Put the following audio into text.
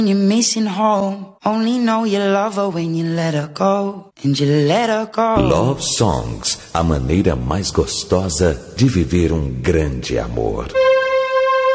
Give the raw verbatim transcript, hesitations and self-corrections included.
You're missing home. Only know you love her when you let her go. And you let her go. Love Songs, a maneira mais gostosa de viver um grande amor.